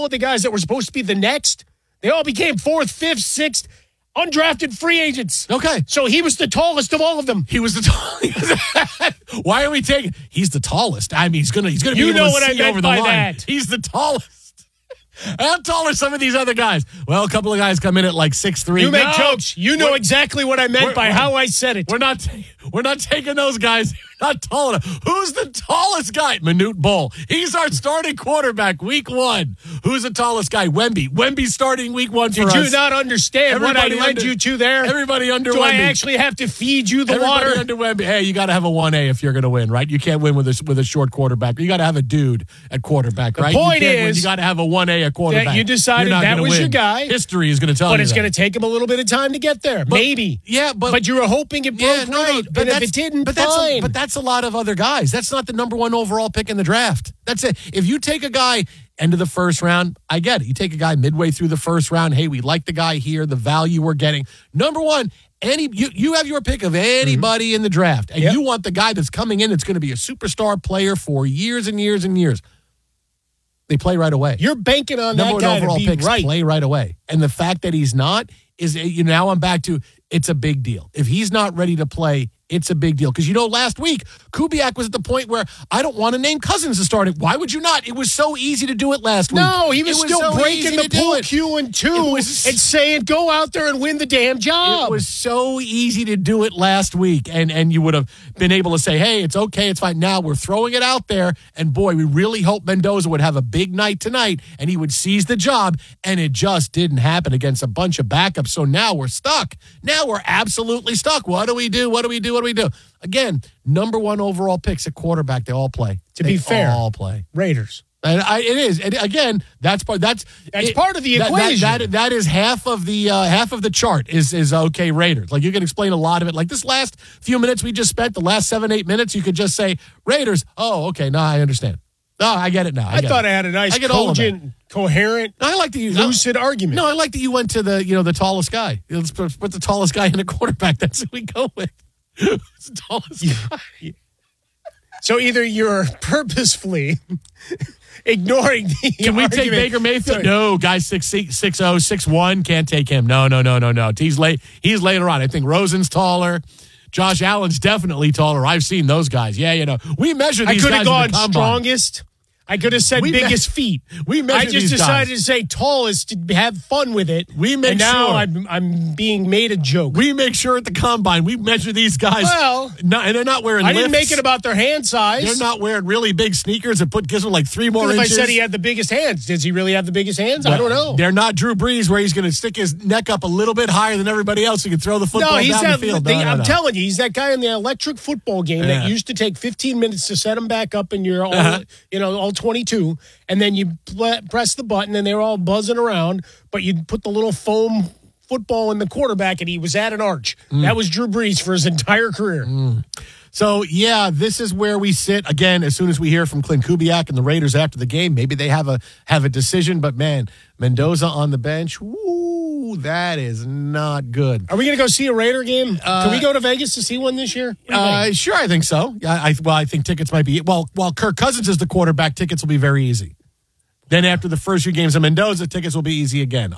of the guys that were supposed to be the next, they all became 4th, 5th, 6th, undrafted free agents. Okay. So he was the tallest of all of them. He was the tallest. Why are we taking? He's the tallest. I mean, he's gonna be able to see over the line. That. He's the tallest. How tall are some of these other guys? Well, a couple of guys come in at like 6'3". You make jokes. You know exactly what I meant by how I said it. We're not taking those guys. Not tall enough. Who's the tallest guy? Manute Bol. He's our starting quarterback week 1. Who's the tallest guy? Wemby. Wemby's starting week 1 for us. Did you not understand what I led you to there? Everybody under Do Wemby. I actually have to feed you the water? Under Wemby. Hey, you got to have a 1A if you're going to win, right? You can't win with a short quarterback. You got to have a dude at quarterback, right? The point is, you got to have a 1A at quarterback. That you decided that was your guy. History is going to tell you But it's going to take him a little bit of time to get there. Maybe. Yeah, but you were hoping it broke right. But if it didn't, fine. But that's a lot of other guys. That's not the number 1 overall pick in the draft. That's it. If you take a guy end of the first round, I get it. You take a guy midway through the first round. Hey, we like the guy here. The value we're getting. Number 1, you have your pick of anybody in the draft, and you want the guy that's coming in that's going to be a superstar player for years and years and years. They play right away. You're banking on number that guy overall to be picks right. Play right away. And the fact that he's not is now I'm back to it's a big deal. If he's not ready to play, it's a big deal. Because, last week, Kubiak was at the point where I don't want to name Cousins to start it. Why would you not? It was so easy to do it last week. No, he was still so breaking the pool cue in 2 and saying, go out there and win the damn job. It was so easy to do it last week. And you would have been able to say, hey, it's okay, it's fine. Now we're throwing it out there. And, boy, we really hope Mendoza would have a big night tonight and he would seize the job. And it just didn't happen against a bunch of backups. So now we're stuck. Now we're absolutely stuck. What do we do? Again, number 1 overall picks at quarterback. They all play. Be fair, all play. Raiders. And it is. And again, that's part of the equation. That is half of the chart is okay. Raiders. Like you can explain a lot of it. Like this last few minutes we just spent, the last 7-8 minutes, you could just say Raiders. Oh, okay. Now I understand. Oh, I get it now. I thought I had a nice, cogent, coherent, lucid argument. No, I like that you went to the tallest guy. Let's put the tallest guy in a quarterback. That's who we go with. It's the tallest guy. So either you're purposefully ignoring the Can we take Baker Mayfield? No, guy 6'0", 6'1", can't take him. No. He's later on. I think Rosen's taller. Josh Allen's definitely taller. I've seen those guys. Yeah, we measure these guys. I could have gone strongest. I could have said biggest feet. I just decided to say tallest to have fun with it. Now I'm being made a joke. We make sure at the combine we measure these guys. Well, and they're not wearing lifts. I didn't make it about their hand size. They're not wearing really big sneakers that gives them like 3 more inches. If I said he had the biggest hands, does he really have the biggest hands? Well, I don't know. They're not Drew Brees where he's going to stick his neck up a little bit higher than everybody else. He can throw the football down the field. I'm telling you, he's that guy in the electric football game that used to take 15 minutes to set him back up in your all 22. And then you press the button, and they're all buzzing around. But you put the little foam football in the quarterback, and he was at an arch. That was Drew Brees for his entire career. So, this is where we sit. Again, as soon as we hear from Clint Kubiak and the Raiders after the game, maybe they have a decision. But, man, Mendoza on the bench, woo, that is not good. Are we going to go see a Raider game? Can we go to Vegas to see one this year? Sure, I think so. I think tickets might be – while Kirk Cousins is the quarterback, tickets will be very easy. Then after the first few games of Mendoza, tickets will be easy again.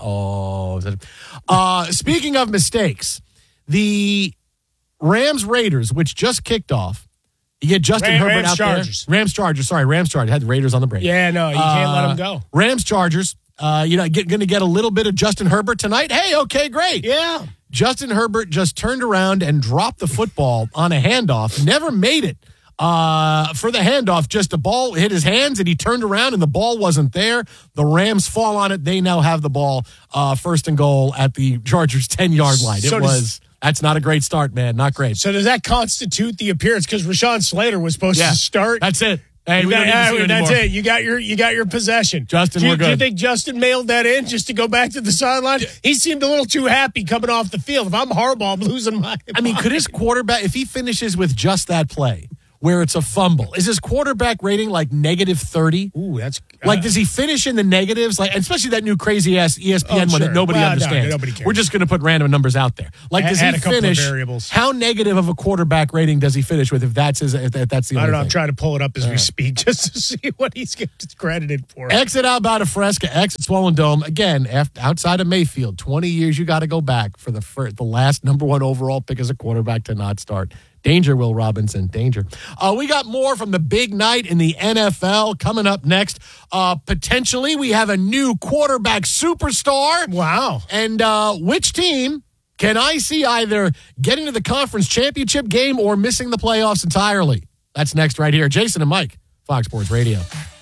Speaking of mistakes, the Rams-Raiders, which just kicked off, you get Justin Herbert out Chargers. there. Rams-Chargers. Sorry, Rams-Chargers. Had the Raiders on the break. Yeah, no, you can't let them go. Rams-Chargers. Going to get a little bit of Justin Herbert tonight. Hey, okay, great. Yeah. Justin Herbert just turned around and dropped the football on a handoff. Never made it. For the handoff, just the ball hit his hands and he turned around and the ball wasn't there. The Rams fall on it. They now have the ball first and goal at the Chargers 10-yard line. That's not a great start, man. Not great. So does that constitute the appearance? Because Rashawn Slater was supposed to start. That's it. Hey, that's it. You got your possession. Justin, we're good. Do you think Justin mailed that in just to go back to the sideline? He seemed a little too happy coming off the field. If I'm Harbaugh, I'm losing my mind. I mean, could his quarterback, if he finishes with just that play, where it's a fumble? Is his quarterback rating like -30? Ooh, that's like, does he finish in the negatives? Like, especially that new crazy ass ESPN one that nobody understands. No, nobody cares. We're just going to put random numbers out there. Like, does he finish? How negative of a quarterback rating does he finish with? If that's the only I don't know. thing? I'm trying to pull it up as we speak just to see what he's credited for. Exit Alberta Fresca, exit Swollen Dome. Again, outside of Mayfield, 20 years you got to go back for the last number 1 overall pick as a quarterback to not start. Danger, Will Robinson, danger. We got more from the big night in the NFL coming up next. Potentially, we have a new quarterback superstar. Wow. And which team can I see either getting to the conference championship game or missing the playoffs entirely? That's next right here. Jason and Mike, Fox Sports Radio.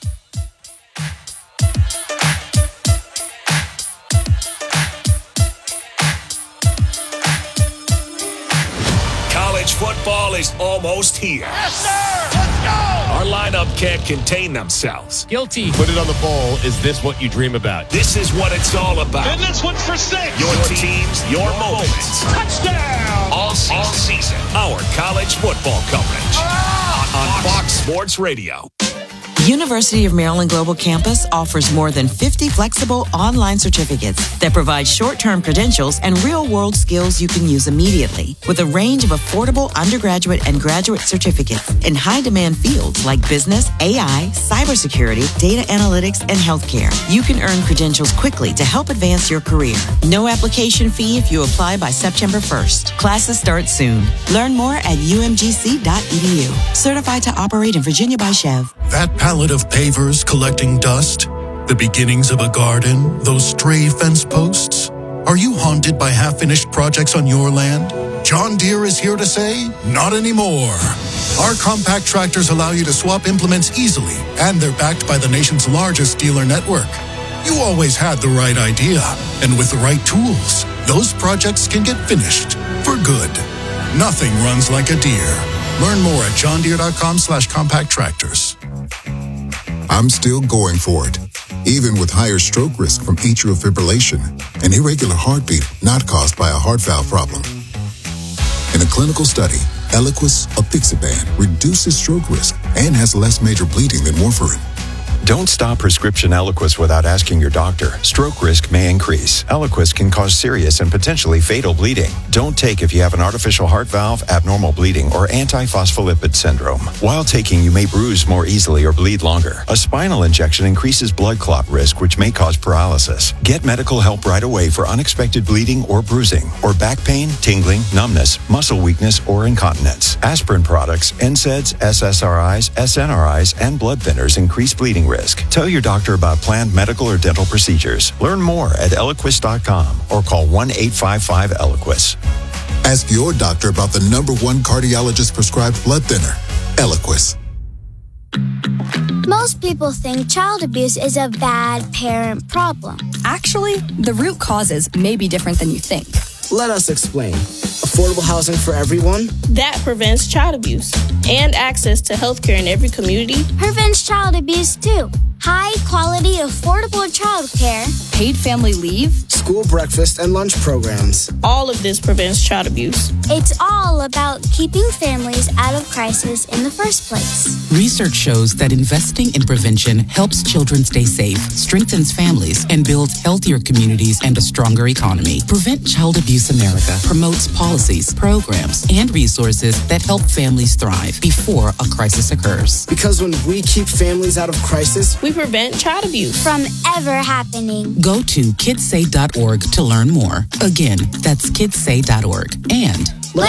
Football is almost here. Yes, sir! Let's go! Our lineup can't contain themselves. Guilty. Put it on the bowl. Is this what you dream about? This is what it's all about. And this one's for 6. Your teams, your moments. Touchdown! All season. Our college football coverage. On Fox Sports Radio. University of Maryland Global Campus offers more than 50 flexible online certificates that provide short-term credentials and real-world skills you can use immediately, with a range of affordable undergraduate and graduate certificates in high-demand fields like business, AI, cybersecurity, data analytics, and healthcare. You can earn credentials quickly to help advance your career. No application fee if you apply by September 1st. Classes start soon. Learn more at umgc.edu. Certified to operate in Virginia by Chev. That pallet of pavers collecting dust, the beginnings of a garden, those stray fence posts. Are you haunted by half-finished projects on your land? John Deere is here to say, not anymore. Our compact tractors allow you to swap implements easily, and they're backed by the nation's largest dealer network. You always had the right idea, and with the right tools, those projects can get finished for good. Nothing runs like a Deere. Learn more at johndeere.com/compact tractors. I'm still going for it, even with higher stroke risk from atrial fibrillation, an irregular heartbeat not caused by a heart valve problem. In a clinical study, Eliquis apixaban reduces stroke risk and has less major bleeding than warfarin. Don't stop prescription Eliquis without asking your doctor. Stroke risk may increase. Eliquis can cause serious and potentially fatal bleeding. Don't take if you have an artificial heart valve, abnormal bleeding, or antiphospholipid syndrome. While taking, you may bruise more easily or bleed longer. A spinal injection increases blood clot risk, which may cause paralysis. Get medical help right away for unexpected bleeding or bruising, or back pain, tingling, numbness, muscle weakness, or incontinence. Aspirin products, NSAIDs, SSRIs, SNRIs, and blood thinners increase bleeding risk. Tell your doctor about planned medical or dental procedures. Learn more at Eliquis.com or call 1-855-ELIQUIS. Ask your doctor about the #1 cardiologist prescribed blood thinner, Eliquis. Most people think child abuse is a bad parent problem. Actually, the root causes may be different than you think. Let us explain. Affordable housing for everyone? That prevents child abuse. And access to health care in every community. Prevents child abuse too. High quality, affordable child care. Paid family leave. School breakfast and lunch programs. All of this prevents child abuse. It's all about keeping families out of crisis in the first place. Research shows that investing in prevention helps children stay safe, strengthens families, and builds healthier communities and a stronger economy. Prevent Child Abuse America promotes policies, programs, and resources that help families thrive before a crisis occurs. Because when we keep families out of crisis, we prevent child abuse from ever happening. Go to kidsay.org to learn more. Again, that's kidsay.org. And